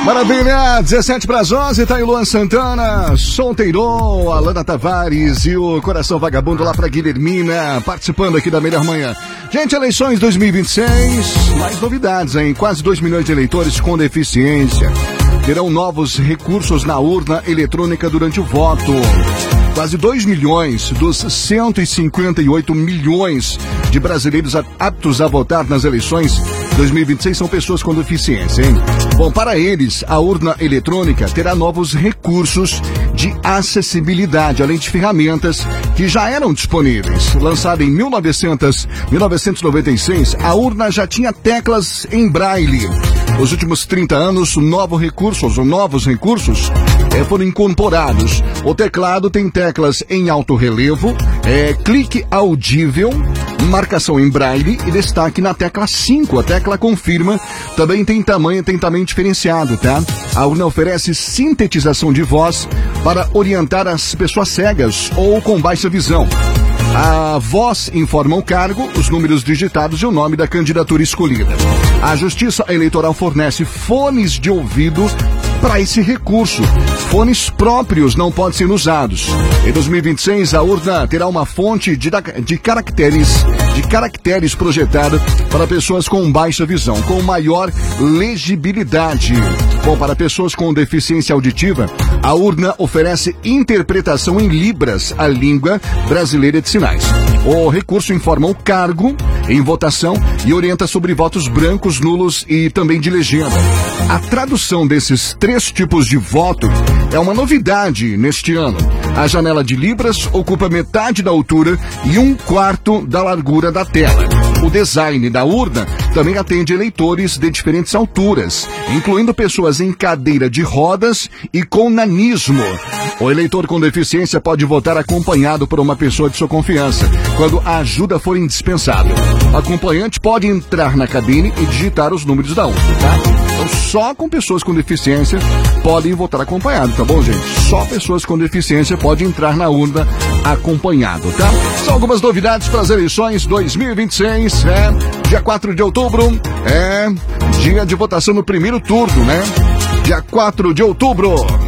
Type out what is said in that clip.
Maravilha, 17 para as 11, tá aí Luan Santana, Solteirão, Alana Tavares e o Coração Vagabundo lá pra Guilhermina, participando aqui da Melhor Manhã. Gente, eleições 2026, mais novidades, hein? Quase 2 milhões de eleitores com deficiência terão novos recursos na urna eletrônica durante o voto. Quase 2 milhões dos 158 milhões de brasileiros aptos a votar nas eleições 2026 são pessoas com deficiência, hein? Bom, para eles, a urna eletrônica terá novos recursos de acessibilidade, além de ferramentas que já eram disponíveis. Lançada em 1996, a urna já tinha teclas em braille. Nos últimos 30 anos, novos recursos foram incorporados. O teclado tem teclas em alto relevo, clique audível, marcação em braille e destaque na tecla 5. A tecla confirma, também tem tamanho diferenciado, tá? A urna oferece sintetização de voz para orientar as pessoas cegas ou com baixa visão. A voz informa o cargo, os números digitados e o nome da candidatura escolhida. A Justiça Eleitoral fornece fones de ouvido para esse recurso. Fones próprios não podem ser usados. Em 2026, a urna terá uma fonte de caracteres projetada para pessoas com baixa visão, com maior legibilidade. Bom, para pessoas com deficiência auditiva, a urna oferece interpretação em libras, a língua brasileira de sinais. O recurso informa o cargo em votação e orienta sobre votos brancos, nulos e também de legenda. A tradução desses 3 tipos de voto é uma novidade neste ano. A janela de libras ocupa metade da altura e 1/4 da largura da tela. O design da urna também atende eleitores de diferentes alturas, incluindo pessoas em cadeira de rodas e com nanismo. O eleitor com deficiência pode votar acompanhado por uma pessoa de sua confiança, quando a ajuda for indispensável. O acompanhante pode entrar na cabine e digitar os números da urna, tá? Então, só com pessoas com deficiência podem votar acompanhado, tá bom, gente? Só pessoas com deficiência podem entrar na urna acompanhado, tá? São algumas novidades para as eleições 2026, dia 4 de outubro, dia de votação no primeiro turno, né? Dia 4 de outubro.